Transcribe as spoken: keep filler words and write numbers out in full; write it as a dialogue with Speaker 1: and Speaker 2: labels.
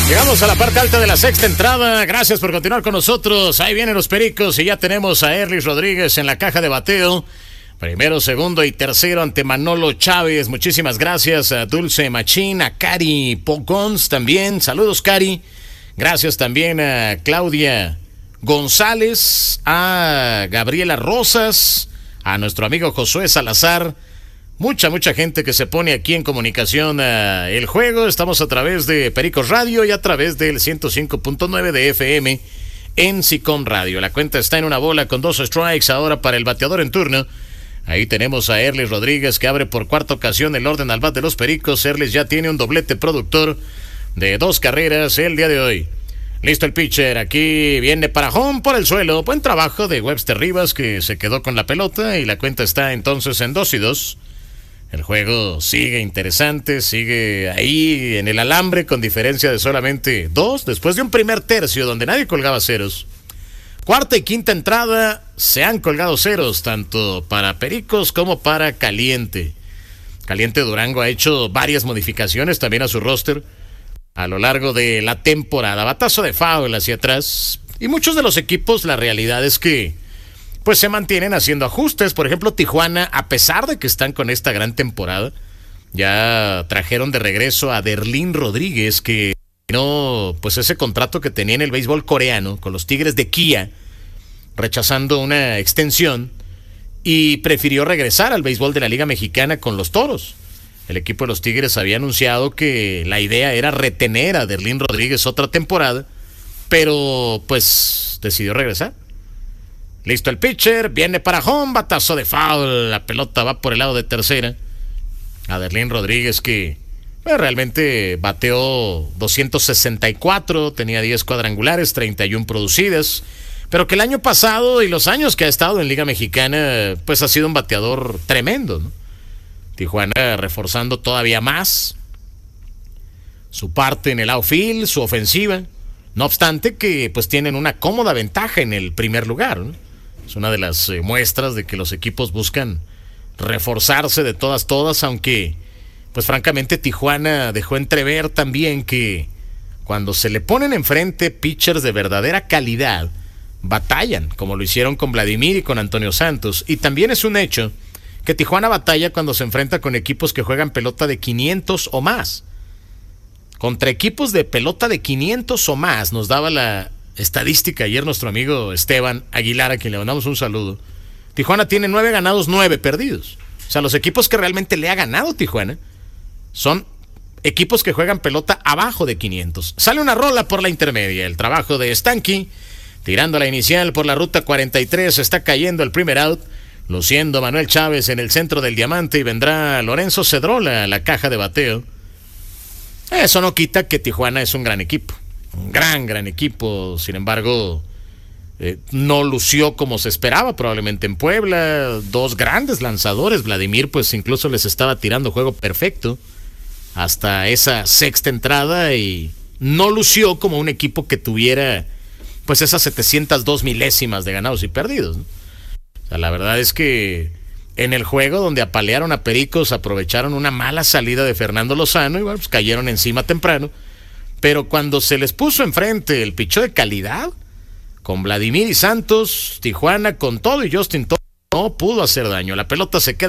Speaker 1: Llegamos a la parte alta de la sexta entrada. Gracias por continuar con nosotros. Ahí vienen los Pericos y ya tenemos a Erlis Rodríguez en la caja de bateo. Primero, segundo y tercero ante Manolo Chávez. Muchísimas gracias a Dulce Machín, a Cari Pogons también. Saludos, Cari. Gracias también a Claudia González, a Gabriela Rosas, a nuestro amigo Josué Salazar. Mucha, mucha gente que se pone aquí en comunicación a El Juego. Estamos a través de Pericos Radio y a través del ciento cinco punto nueve de F M en Sicom Radio. La cuenta está en una bola con dos strikes ahora para el bateador en turno. Ahí tenemos a Erlis Rodríguez que abre por cuarta ocasión el orden al bat de los Pericos. Erlis ya tiene un doblete productor de dos carreras el día de hoy. Listo el pitcher, aquí viene para home por el suelo. Buen trabajo de Webster Rivas que se quedó con la pelota y la cuenta está entonces en dos y dos. El juego sigue interesante, sigue ahí en el alambre con diferencia de solamente dos, después de un primer tercio donde nadie colgaba ceros. Cuarta y quinta entrada se han colgado ceros, tanto para Pericos como para Caliente. Caliente Durango ha hecho varias modificaciones también a su roster a lo largo de la temporada. Batazo de foul hacia atrás. Y muchos de los equipos, la realidad es que pues se mantienen haciendo ajustes. Por ejemplo, Tijuana, a pesar de que están con esta gran temporada, ya trajeron de regreso a Derlín Rodríguez, que no, pues ese contrato que tenía en el béisbol coreano con los Tigres de Kia, rechazando una extensión, y prefirió regresar al béisbol de la Liga Mexicana con los Toros. El equipo de los Tigres había anunciado que la idea era retener a Derlín Rodríguez otra temporada, pero pues decidió regresar. Listo el pitcher, viene para home, batazo de foul, la pelota va por el lado de tercera. A Derlín Rodríguez que pues, realmente bateó doscientos sesenta y cuatro, tenía diez cuadrangulares, treinta y uno producidas, pero que el año pasado y los años que ha estado en Liga Mexicana, pues ha sido un bateador tremendo, ¿no? Tijuana reforzando todavía más su parte en el outfield, su ofensiva, no obstante que pues tienen una cómoda ventaja en el primer lugar, ¿no? Es una de las eh, muestras de que los equipos buscan reforzarse de todas, todas, aunque, pues francamente, Tijuana dejó entrever también que cuando se le ponen enfrente pitchers de verdadera calidad, batallan, como lo hicieron con Vladimir y con Antonio Santos. Y también es un hecho que Tijuana batalla cuando se enfrenta con equipos que juegan pelota de quinientos o más. Contra equipos de pelota de quinientos o más, nos daba la estadística ayer nuestro amigo Esteban Aguilar, a quien le mandamos un saludo. Tijuana tiene nueve ganados, nueve perdidos. O sea, los equipos que realmente le ha ganado Tijuana son equipos que juegan pelota abajo de quinientos. Sale una rola por la intermedia. El trabajo de Stanky, tirando la inicial por la ruta cuarenta y tres, está cayendo el primer out. Luciendo Manuel Chávez en el centro del diamante y vendrá Lorenzo Cedrola a la caja de bateo. Eso no quita que Tijuana es un gran equipo. Un gran, gran equipo, sin embargo, eh, no lució como se esperaba probablemente en Puebla. Dos grandes lanzadores, Vladimir pues incluso les estaba tirando juego perfecto hasta esa sexta entrada y no lució como un equipo que tuviera pues esas setecientas dos milésimas de ganados y perdidos, ¿no? O sea, la verdad es que en el juego donde apalearon a Pericos aprovecharon una mala salida de Fernando Lozano y bueno, pues cayeron encima temprano. Pero cuando se les puso enfrente el pichó de calidad, con Vladimir y Santos, Tijuana con todo y Justin todo, no pudo hacer daño. La pelota se queda